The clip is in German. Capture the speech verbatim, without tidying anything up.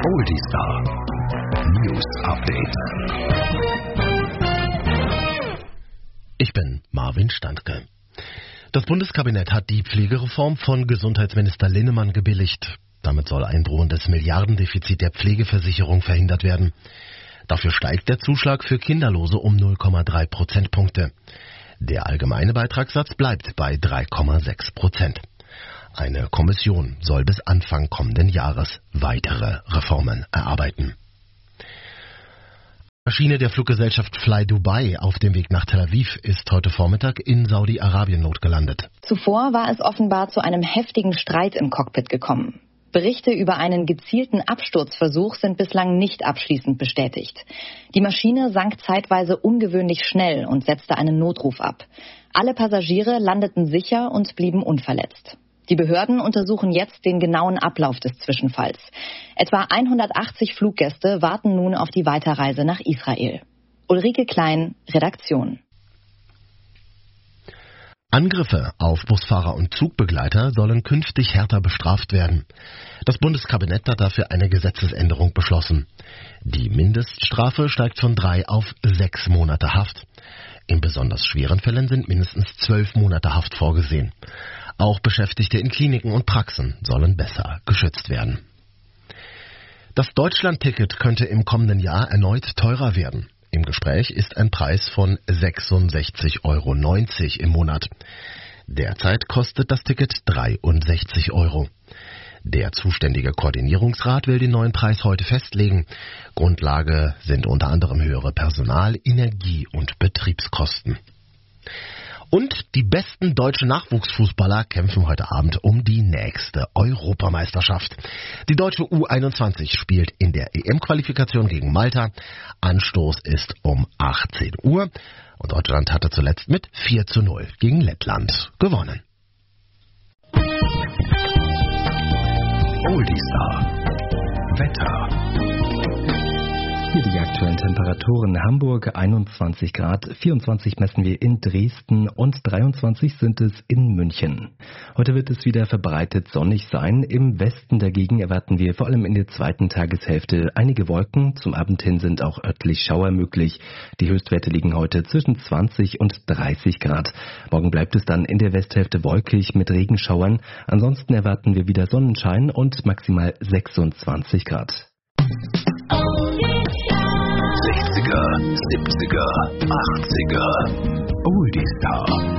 Oldie Star News Update. Ich bin Marvin Standke. Das Bundeskabinett hat die Pflegereform von Gesundheitsminister Linnemann gebilligt. Damit soll ein drohendes Milliardendefizit der Pflegeversicherung verhindert werden. Dafür steigt der Zuschlag für Kinderlose um null Komma drei Prozentpunkte. Der allgemeine Beitragssatz bleibt bei drei Komma sechs Prozent. Eine Kommission soll bis Anfang kommenden Jahres weitere Reformen erarbeiten. Die Maschine der Fluggesellschaft Fly Dubai auf dem Weg nach Tel Aviv ist heute Vormittag in Saudi-Arabien notgelandet. Zuvor war es offenbar zu einem heftigen Streit im Cockpit gekommen. Berichte über einen gezielten Absturzversuch sind bislang nicht abschließend bestätigt. Die Maschine sank zeitweise ungewöhnlich schnell und setzte einen Notruf ab. Alle Passagiere landeten sicher und blieben unverletzt. Die Behörden untersuchen jetzt den genauen Ablauf des Zwischenfalls. Etwa hundertachtzig Fluggäste warten nun auf die Weiterreise nach Israel. Ulrike Klein, Redaktion. Angriffe auf Busfahrer und Zugbegleiter sollen künftig härter bestraft werden. Das Bundeskabinett hat dafür eine Gesetzesänderung beschlossen. Die Mindeststrafe steigt von drei auf sechs Monate Haft. In besonders schweren Fällen sind mindestens zwölf Monate Haft vorgesehen. Auch Beschäftigte in Kliniken und Praxen sollen besser geschützt werden. Das Deutschland-Ticket könnte im kommenden Jahr erneut teurer werden. Im Gespräch ist ein Preis von sechsundsechzig Euro neunzig im Monat. Derzeit kostet das Ticket dreiundsechzig Euro. Der zuständige Koordinierungsrat will den neuen Preis heute festlegen. Grundlage sind unter anderem höhere Personal-, Energie- und Betriebskosten. Und die besten deutschen Nachwuchsfußballer kämpfen heute Abend um die nächste Europameisterschaft. Die deutsche U einundzwanzig spielt in der E M-Qualifikation gegen Malta. Anstoß ist um achtzehn Uhr. Und Deutschland hatte zuletzt mit vier zu null gegen Lettland gewonnen. Oldie Star Wetter. Hier die aktuellen Temperaturen. Hamburg einundzwanzig Grad, vierundzwanzig messen wir in Dresden und dreiundzwanzig sind es in München. Heute wird es wieder verbreitet sonnig sein. Im Westen dagegen erwarten wir vor allem in der zweiten Tageshälfte einige Wolken. Zum Abend hin sind auch örtlich Schauer möglich. Die Höchstwerte liegen heute zwischen zwanzig und dreißig Grad. Morgen bleibt es dann in der Westhälfte wolkig mit Regenschauern. Ansonsten erwarten wir wieder Sonnenschein und maximal sechsundzwanzig Grad. sechziger, siebziger, achtziger Oldie Star